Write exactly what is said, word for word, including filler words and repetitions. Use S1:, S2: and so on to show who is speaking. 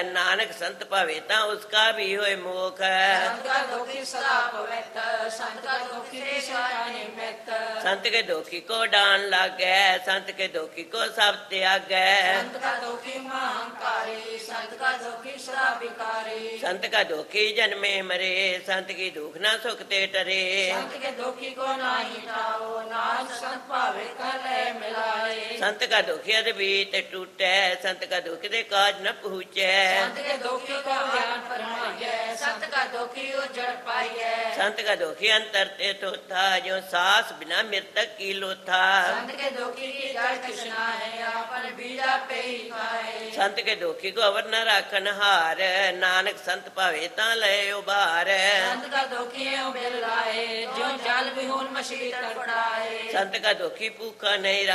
S1: नानक संत पावे ता उसका भी होए मोख।
S2: संत का दुखी सदा पवित्र, संत का दुखी सदा निमित्त।
S1: संत के दुखी को डान लागे, संत के दुखी को सब त्यागे।
S2: संत का दुखी महांकारी, संत का दुखी सदा विकारी।
S1: संत का दुखी जन्मे मरे, संत की दुख ना सुख ते टरे।
S2: संत के दुखी को नाही टाओ, नाथ संत पावे कले मिलाए।
S1: संत का दुखी अद्भीत टूटे, संत का दुख दे काज न पहुँचे।
S2: संत के दुखी को ज्ञान फरमाइए, संत का दुखी उजड़ पाइए।
S1: संत का दुखी अंतर ते थोथा, जो सास बिना मृतक की लोथा।
S2: संत के दुखी की जड़ कृष्णा है, आपन बीजा पे ही खाए।
S1: संत के दुखी को अवर न राखन हार, नानक संत पावे ता लय उबार।
S2: संत का दुखी बिल लाए, जो जल विहून मछली तड़पड़ाए।
S1: संत का दुखी भूखा नहीं